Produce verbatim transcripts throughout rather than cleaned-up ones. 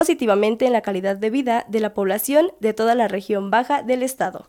positivamente en la calidad de vida de la población de toda la región baja del estado.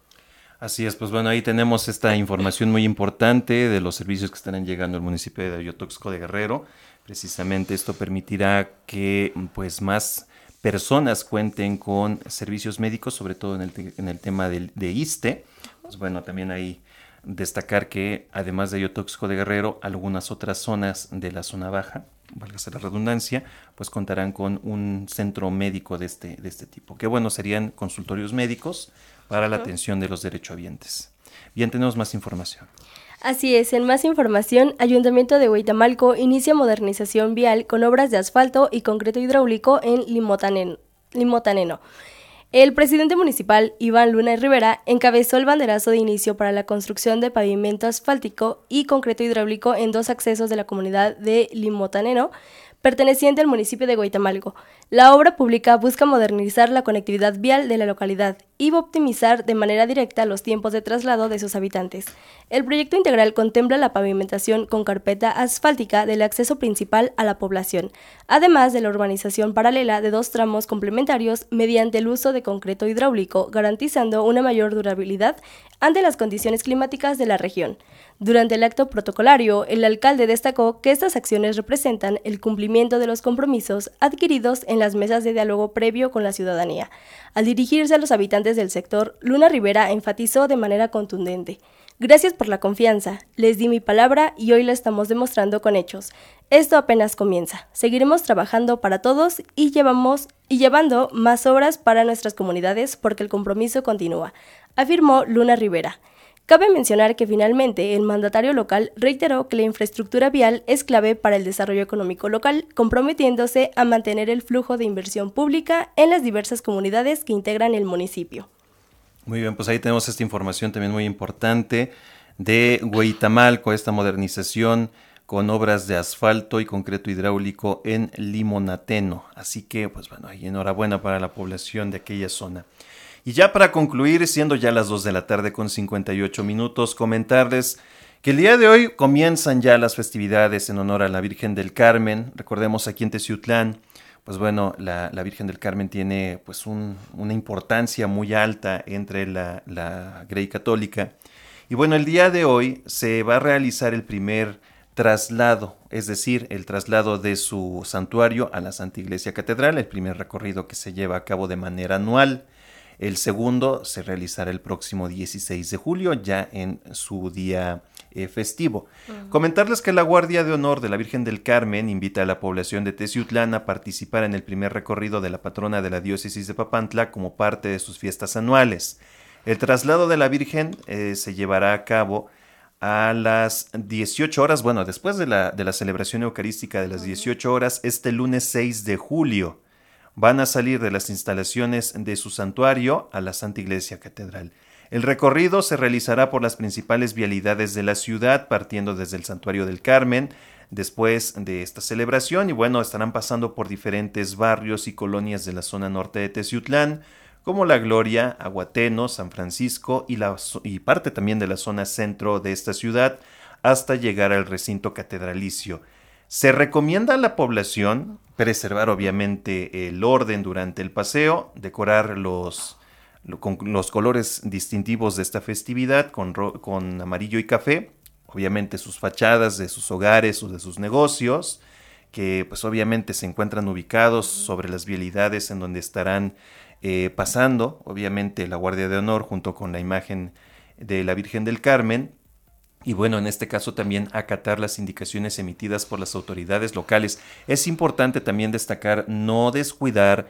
Así es, pues bueno, ahí tenemos esta información muy importante de los servicios que estarán llegando al municipio de Oyotoxco de Guerrero. Precisamente esto permitirá que pues más personas cuenten con servicios médicos, sobre todo en el, en el tema del, de ISSSTE. Pues bueno, también ahí destacar que además de Oyotoxco de Guerrero, algunas otras zonas de la zona baja, válgase la redundancia, pues contarán con un centro médico de este, de este tipo. Que bueno, serían consultorios médicos para la atención de los derechohabientes. Bien, tenemos más información. Así es, en más información, Ayuntamiento de Hueytamalco inicia modernización vial con obras de asfalto y concreto hidráulico en Limotaneno. Limotaneno. El presidente municipal, Iván Luna Rivera, encabezó el banderazo de inicio para la construcción de pavimento asfáltico y concreto hidráulico en dos accesos de la comunidad de Limotaneno, perteneciente al municipio de Hueytamalco. La obra pública busca modernizar la conectividad vial de la localidad y optimizar de manera directa los tiempos de traslado de sus habitantes. El proyecto integral contempla la pavimentación con carpeta asfáltica del acceso principal a la población, además de la urbanización paralela de dos tramos complementarios mediante el uso de concreto hidráulico, garantizando una mayor durabilidad ante las condiciones climáticas de la región. Durante el acto protocolario, el alcalde destacó que estas acciones representan el cumplimiento de los compromisos adquiridos en las mesas de diálogo previo con la ciudadanía. Al dirigirse a los habitantes del sector, Luna Rivera enfatizó de manera contundente: gracias por la confianza, les di mi palabra y hoy la estamos demostrando con hechos. Esto apenas comienza. Seguiremos trabajando para todos y, llevamos, y llevando más obras para nuestras comunidades porque el compromiso continúa, afirmó Luna Rivera. Cabe mencionar que finalmente el mandatario local reiteró que la infraestructura vial es clave para el desarrollo económico local, comprometiéndose a mantener el flujo de inversión pública en las diversas comunidades que integran el municipio. Muy bien, pues ahí tenemos esta información también muy importante de Hueytamalco, esta modernización con obras de asfalto y concreto hidráulico en Limonateno. Así que, pues bueno, ahí enhorabuena para la población de aquella zona. Y ya para concluir, siendo ya las dos de la tarde con cincuenta y ocho minutos, comentarles que el día de hoy comienzan ya las festividades en honor a la Virgen del Carmen. Recordemos aquí en Teciutlán, pues bueno, la, la Virgen del Carmen tiene pues un, una importancia muy alta entre la, la Grey Católica. Y bueno, el día de hoy se va a realizar el primer traslado, es decir, el traslado de su santuario a la Santa Iglesia Catedral, el primer recorrido que se lleva a cabo de manera anual. El segundo se realizará el próximo dieciséis de julio, ya en su día eh, festivo. Uh-huh. Comentarles que la Guardia de Honor de la Virgen del Carmen invita a la población de Teciutlán a participar en el primer recorrido de la patrona de la diócesis de Papantla como parte de sus fiestas anuales. El traslado de la Virgen eh, se llevará a cabo a las dieciocho horas, bueno, después de la, de la celebración eucarística de las dieciocho horas, este lunes seis de julio. Van a salir de las instalaciones de su santuario a la Santa Iglesia Catedral. El recorrido se realizará por las principales vialidades de la ciudad, partiendo desde el Santuario del Carmen, después de esta celebración, y bueno, estarán pasando por diferentes barrios y colonias de la zona norte de Teciutlán, como La Gloria, Aguateno, San Francisco y, la, y parte también de la zona centro de esta ciudad, hasta llegar al recinto catedralicio. Se recomienda a la población preservar obviamente el orden durante el paseo, decorar los, con los colores distintivos de esta festividad con, con amarillo y café, obviamente sus fachadas de sus hogares o de sus negocios, que pues obviamente se encuentran ubicados sobre las vialidades en donde estarán eh, pasando, obviamente la Guardia de Honor junto con la imagen de la Virgen del Carmen. Y bueno, en este caso también acatar las indicaciones emitidas por las autoridades locales. Es importante también destacar no descuidar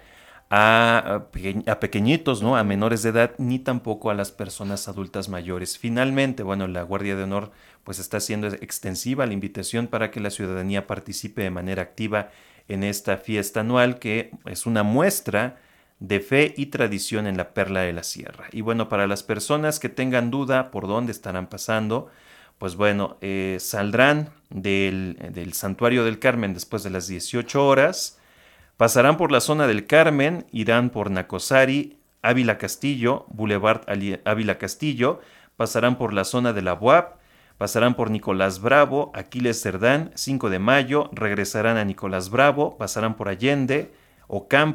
a, a pequeñitos, ¿no? A menores de edad, ni tampoco a las personas adultas mayores. Finalmente, bueno, la Guardia de Honor pues está haciendo extensiva la invitación para que la ciudadanía participe de manera activa en esta fiesta anual, que es una muestra de fe y tradición en la Perla de la Sierra. Y bueno, para las personas que tengan duda por dónde estarán pasando, pues bueno, eh, saldrán del, del Santuario del Carmen después de las dieciocho horas, pasarán por la zona del Carmen, irán por Nacosari, Ávila Castillo, Boulevard Ávila Castillo, pasarán por la zona de la B U A P, pasarán por Nicolás Bravo, Aquiles Cerdán, cinco de mayo, regresarán a Nicolás Bravo, pasarán por Allende, Ocampo,